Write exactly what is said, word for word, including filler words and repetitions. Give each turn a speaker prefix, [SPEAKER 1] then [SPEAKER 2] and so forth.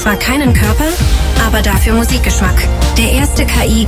[SPEAKER 1] zwar keinen Körper, aber dafür Musikgeschmack. Der erste K I